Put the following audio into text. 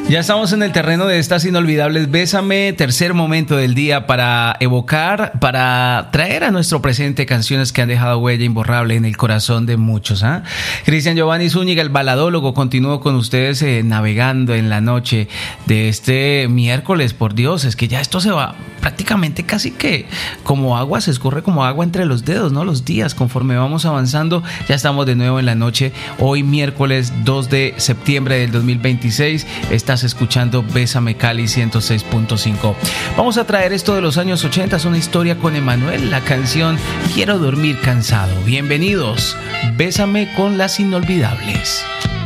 Ya estamos en el terreno de estas inolvidables Bésame, tercer momento del día para evocar, para traer a nuestro presente canciones que han dejado huella imborrable en el corazón de muchos. Cristian Giovanni Zúñiga, el baladólogo, continúo con ustedes navegando en la noche de este miércoles. Por Dios, es que ya esto se va prácticamente casi que como agua, se escurre como agua entre los dedos, ¿no? Los días, conforme vamos avanzando, ya estamos de nuevo en la noche. Hoy miércoles 2 de septiembre del 2026, estás escuchando Bésame Cali 106.5. Vamos a traer esto de los años 80, es una historia con Emanuel, la canción Quiero dormir cansado. Bienvenidos, Bésame con las inolvidables.